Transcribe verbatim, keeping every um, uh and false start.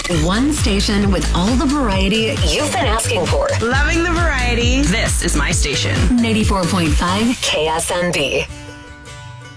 One station with all the variety you've been asking for. Loving the variety. This is my station. ninety-four point five K S N B.